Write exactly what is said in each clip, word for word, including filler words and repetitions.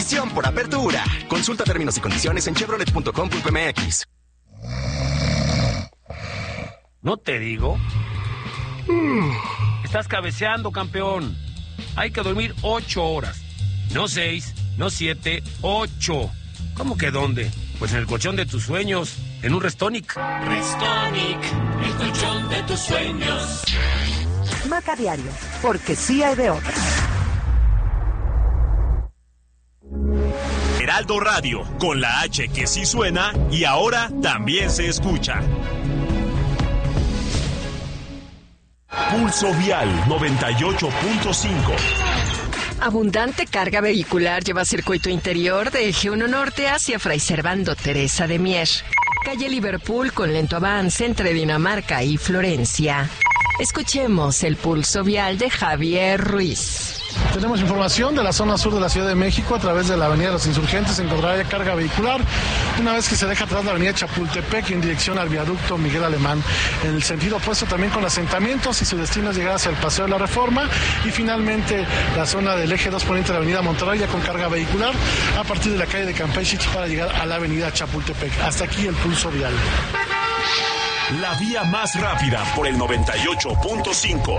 Revisión por apertura. Consulta términos y condiciones en chevrolet punto com punto m x. ¿No te digo? Estás cabeceando, campeón. Hay que dormir ocho horas. No seis, no siete, ocho. ¿Cómo que dónde? Pues en el colchón de tus sueños, en un Restonic. Restonic, el colchón de tus sueños. Maca Diario, porque sí hay de otra. Heraldo Radio, con la H que sí suena y ahora también se escucha. Pulso Vial noventa y ocho punto cinco. Abundante carga vehicular lleva circuito interior de Eje uno Norte hacia Fray Servando Teresa de Mier. Calle Liverpool con lento avance entre Dinamarca y Florencia. Escuchemos el pulso vial de Javier Ruiz. Tenemos información de la zona sur de la Ciudad de México a través de la Avenida de los Insurgentes. Se encontrará ya carga vehicular una vez que se deja atrás la Avenida Chapultepec en dirección al viaducto Miguel Alemán. En el sentido opuesto también con asentamientos y su destino es llegar hacia el Paseo de la Reforma. Y finalmente la zona del eje dos poniente de la Avenida Monterrey ya con carga vehicular a partir de la calle de Campeche para llegar a la Avenida Chapultepec. Hasta aquí el pulso vial. La vía más rápida por el noventa y ocho punto cinco.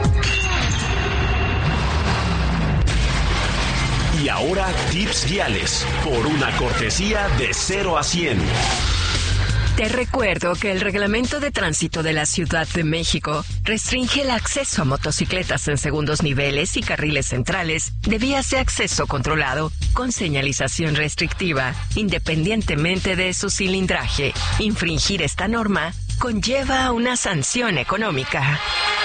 Y ahora tips viales por una cortesía de cero a cien. Te recuerdo que el Reglamento de Tránsito de la Ciudad de México restringe el acceso a motocicletas en segundos niveles y carriles centrales de vías de acceso controlado con señalización restrictiva, independientemente de su cilindraje. Infringir esta norma conlleva una sanción económica.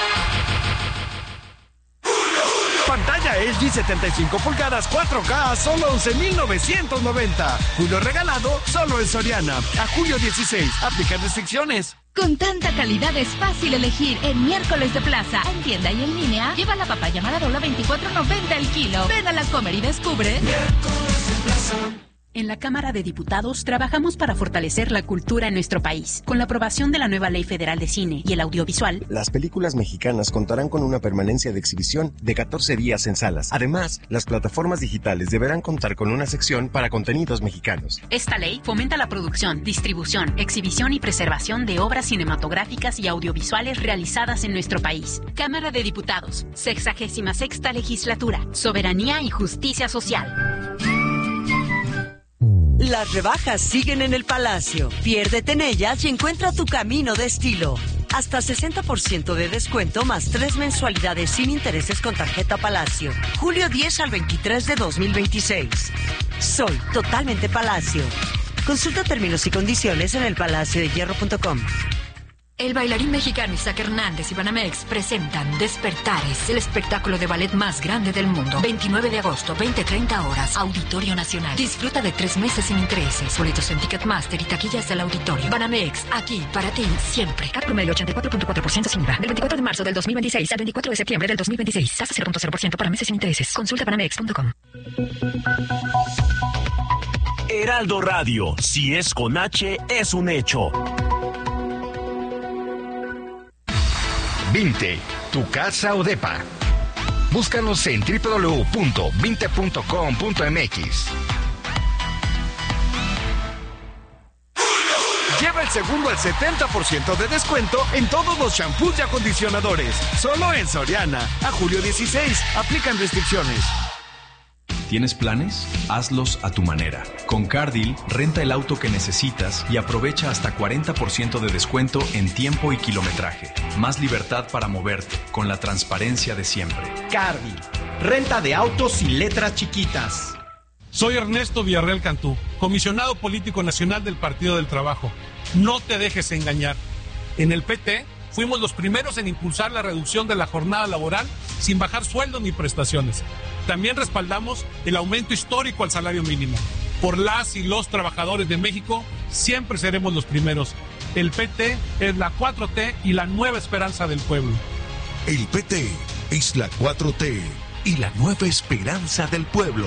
Pantalla L G setenta y cinco pulgadas cuatro K a solo once mil novecientos noventa. Julio regalado solo en Soriana. A julio dieciséis. Aplican restricciones. Con tanta calidad es fácil elegir en Miércoles de Plaza. En tienda y en línea, lleva la papaya Maradola veinticuatro noventa el kilo. Ven a la Comer y descubre. Miércoles de Plaza. En la Cámara de Diputados trabajamos para fortalecer la cultura en nuestro país. Con la aprobación de la nueva Ley Federal de Cine y el Audiovisual, las películas mexicanas contarán con una permanencia de exhibición de catorce días en salas. Además, las plataformas digitales deberán contar con una sección para contenidos mexicanos. Esta ley fomenta la producción, distribución, exhibición y preservación de obras cinematográficas y audiovisuales realizadas en nuestro país. Cámara de Diputados, sexagésima sexta legislatura, soberanía y justicia social. Las rebajas siguen en el Palacio. Piérdete en ellas y encuentra tu camino de estilo. Hasta sesenta por ciento de descuento más tres mensualidades sin intereses con tarjeta Palacio. Julio diez al veintitrés de dos mil veintiséis. Soy totalmente Palacio. Consulta términos y condiciones en el palacio de hierro punto com. El bailarín mexicano Isaac Hernández y Banamex presentan Despertares, el espectáculo de ballet más grande del mundo. veintinueve de agosto, veinte treinta horas, Auditorio Nacional. Disfruta de tres meses sin intereses. Boletos en Ticketmaster y taquillas del auditorio. Banamex, aquí para ti siempre. C A T promedio ochenta y cuatro punto cuatro por ciento sin I V A. Del veinticuatro de marzo del dos mil veintiséis al veinticuatro de septiembre del dos mil veintiséis. Tasa cero punto cero por ciento para meses sin intereses. Consulta banamex punto com. Heraldo Radio, si es con H, es un hecho. Vinte, tu casa o depa. Búscanos en doble u doble u doble u punto vinte punto com punto m x. Lleva el segundo al setenta por ciento de descuento en todos los shampoos y acondicionadores. Solo en Soriana. A julio dieciséis. Aplican restricciones. ¿Tienes planes? Hazlos a tu manera. Con Cardil, renta el auto que necesitas y aprovecha hasta cuarenta por ciento de descuento en tiempo y kilometraje. Más libertad para moverte, con la transparencia de siempre. Cardil, renta de autos sin letras chiquitas. Soy Ernesto Villarreal Cantú, comisionado político nacional del Partido del Trabajo. No te dejes engañar. En el P T fuimos los primeros en impulsar la reducción de la jornada laboral sin bajar sueldo ni prestaciones. También respaldamos el aumento histórico al salario mínimo. Por las y los trabajadores de México, siempre seremos los primeros. El P T es la cuatro T y la nueva esperanza del pueblo. El P T es la cuatro T y la nueva esperanza del pueblo.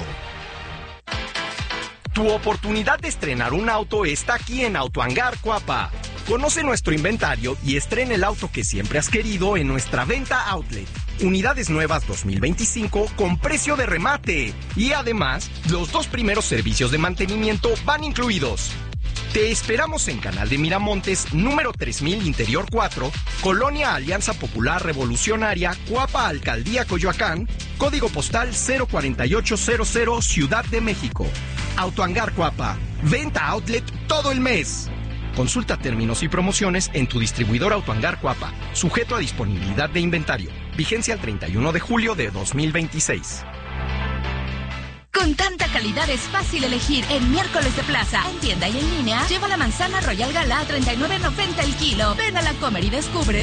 Tu oportunidad de estrenar un auto está aquí en Autohangar Coapa. Conoce nuestro inventario y estrena el auto que siempre has querido en nuestra venta outlet. unidades nuevas dos mil veinticinco con precio de remate. Y además, los dos primeros servicios de mantenimiento van incluidos. Te esperamos en Canal de Miramontes, número tres mil Interior cuatro, Colonia Alianza Popular Revolucionaria, Cuapa, Alcaldía Coyoacán, código postal cero cuatro ocho cero cero, Ciudad de México. Autohangar Cuapa, venta outlet todo el mes. Consulta términos y promociones en tu distribuidor Autohangar Cuapa, sujeto a disponibilidad de inventario. Vigencia el treinta y uno de julio de dos mil veintiséis. Con tanta calidad es fácil elegir en miércoles de plaza. En tienda y en línea, lleva la manzana Royal Gala a treinta y nueve noventa el kilo. Ven a la Comer y descubre.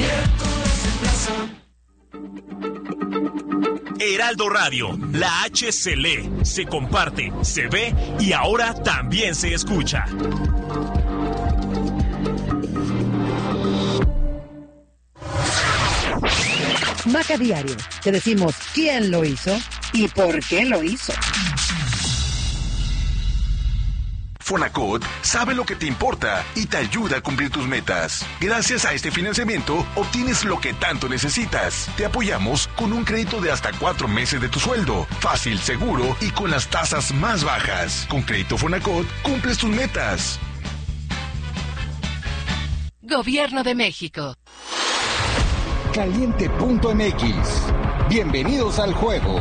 Heraldo Radio, la H se lee, se comparte, se ve y ahora también se escucha. Maca Diario, te decimos quién lo hizo y por qué lo hizo. Fonacot sabe lo que te importa y te ayuda a cumplir tus metas. Gracias a este financiamiento, obtienes lo que tanto necesitas. Te apoyamos con un crédito de hasta cuatro meses de tu sueldo. Fácil, seguro y con las tasas más bajas. Con Crédito Fonacot, cumples tus metas. Gobierno de México. Caliente punto M X. Bienvenidos al juego.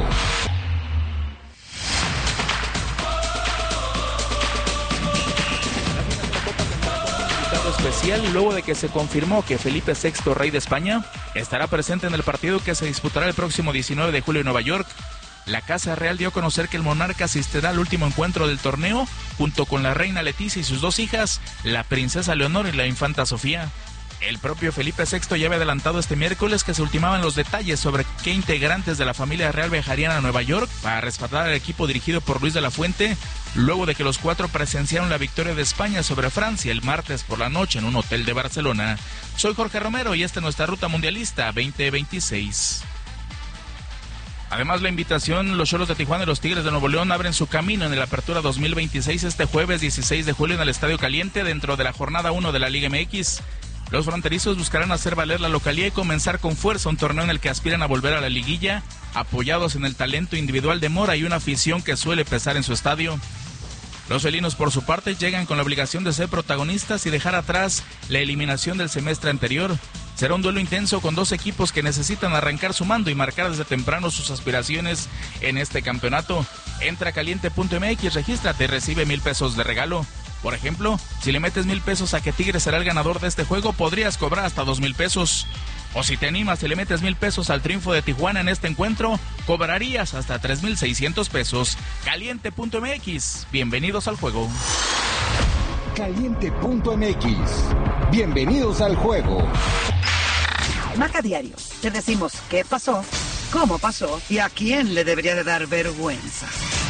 Especial luego de que se confirmó que Felipe sexto, rey de España, estará presente en el partido que se disputará el próximo diecinueve de julio en Nueva York. La Casa Real dio a conocer que el monarca asistirá al último encuentro del torneo junto con la reina Leticia y sus dos hijas, la princesa Leonor y la infanta Sofía. El propio Felipe sexto ya había adelantado este miércoles que se ultimaban los detalles sobre qué integrantes de la familia real viajarían a Nueva York para respaldar al equipo dirigido por Luis de la Fuente, luego de que los cuatro presenciaron la victoria de España sobre Francia el martes por la noche en un hotel de Barcelona. Soy Jorge Romero y esta es nuestra ruta mundialista veinte veintiséis. Además, la invitación, los Xolos de Tijuana y los Tigres de Nuevo León abren su camino en la Apertura dos mil veintiséis este jueves dieciséis de julio en el Estadio Caliente dentro de la jornada uno de la Liga M X. Los fronterizos buscarán hacer valer la localía y comenzar con fuerza un torneo en el que aspiran a volver a la liguilla, apoyados en el talento individual de Mora y una afición que suele pesar en su estadio. Los felinos, por su parte, llegan con la obligación de ser protagonistas y dejar atrás la eliminación del semestre anterior. Será un duelo intenso con dos equipos que necesitan arrancar sumando y marcar desde temprano sus aspiraciones en este campeonato. Entra a caliente punto M X, regístrate y recibe mil pesos de regalo. Por ejemplo, si le metes mil pesos a que Tigres será el ganador de este juego, podrías cobrar hasta dos mil pesos. O si te animas y le metes mil pesos al triunfo de Tijuana en este encuentro, cobrarías hasta tres mil seiscientos pesos. Caliente punto M X, bienvenidos al juego. Caliente punto M X, bienvenidos al juego. Maca Diario, te decimos qué pasó, cómo pasó y a quién le debería de dar vergüenza.